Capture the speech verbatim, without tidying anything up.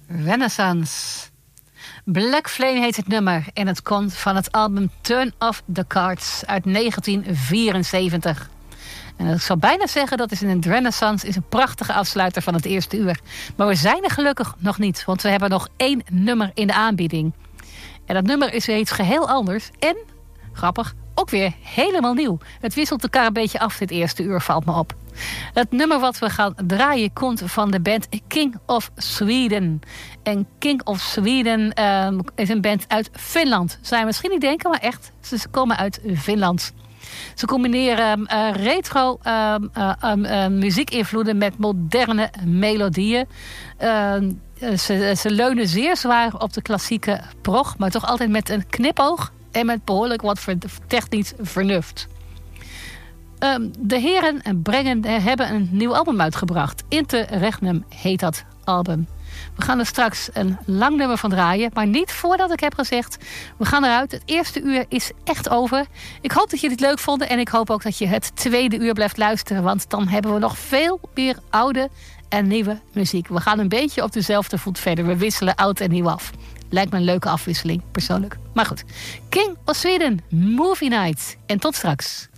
Renaissance. Black Flame heet het nummer en het komt van het album Turn Off the Cards uit negentien vierenzeventig. En ik zou bijna zeggen dat is een Renaissance is een prachtige afsluiter van het eerste uur. Maar we zijn er gelukkig nog niet, want we hebben nog één nummer in de aanbieding. En dat nummer is weer iets geheel anders en, grappig, ook weer helemaal nieuw. Het wisselt elkaar een beetje af dit eerste uur, valt me op. Het nummer wat we gaan draaien komt van de band King of Sweden. En King of Sweden um, is een band uit Finland. Zou je misschien niet denken, maar echt, ze komen uit Finland. Ze combineren uh, retro uh, uh, uh, muziekinvloeden met moderne melodieën. Uh, ze, ze leunen zeer zwaar op de klassieke prog, maar toch altijd met een knipoog en met behoorlijk wat ver, technisch vernuft. Um, de heren brengen, hebben een nieuw album uitgebracht. Interregnum heet dat album. We gaan er straks een lang nummer van draaien, maar niet voordat ik heb gezegd, we gaan eruit. Het eerste uur is echt over. Ik hoop dat jullie het leuk vonden en ik hoop ook dat je het tweede uur blijft luisteren, want dan hebben we nog veel meer oude en nieuwe muziek. We gaan een beetje op dezelfde voet verder. We wisselen oud en nieuw af. Lijkt me een leuke afwisseling, persoonlijk. Maar goed, King of Sweden, Movie Night. En tot straks.